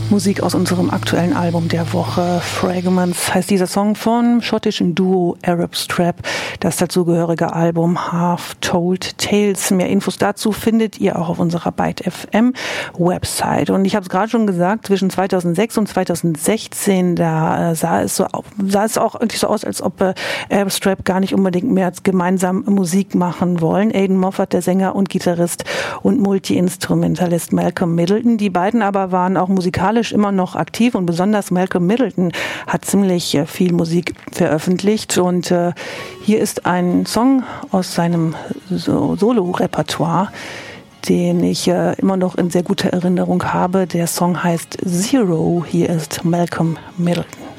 Musik aus unserem aktuellen Album der Woche. Fragments heißt dieser Song vom schottischen Duo Arab Strap. Das dazugehörige Album Half Told Tales. Mehr Infos dazu findet ihr auch auf unserer Byte FM Website. Und ich habe es gerade schon gesagt, zwischen 2006 und 2016, da sah es auch irgendwie so aus, als ob Arab Strap gar nicht unbedingt mehr gemeinsam Musik machen wollen. Aidan Moffat, der Sänger und Gitarrist und Multi-Instrumentalist Malcolm Middleton. Die beiden aber waren auch musikalisch immer noch aktiv und besonders Malcolm Middleton hat ziemlich viel Musik veröffentlicht und hier ist ein Song aus seinem Solo-Repertoire, den ich immer noch in sehr guter Erinnerung habe. Der Song heißt Zero. Hier ist Malcolm Middleton.